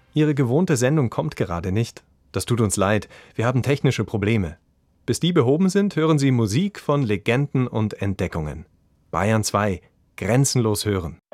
Ihre gewohnte Sendung kommt gerade nicht. Das tut uns leid, wir haben technische Probleme. Bis die behoben sind, hören Sie Musik von Legenden und Entdeckungen. Bayern 2, grenzenlos hören.